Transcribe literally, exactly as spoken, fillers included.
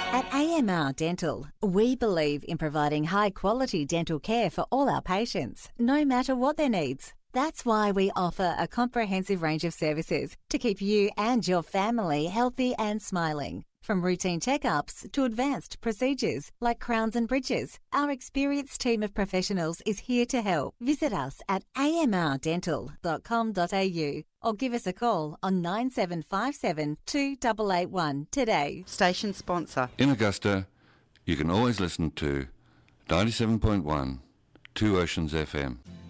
At A M R Dental, we believe in providing high-quality dental care for all our patients, no matter what their needs. That's why we offer a comprehensive range of services to keep you and your family healthy and smiling. From routine checkups to advanced procedures like crowns and bridges, our experienced team of professionals is here to help. Visit us at a m r dental dot com dot a u or give us a call on nine seven five seven two eight eight one today. Station sponsor. In Augusta, you can always listen to ninety-seven point one, Two Oceans F M.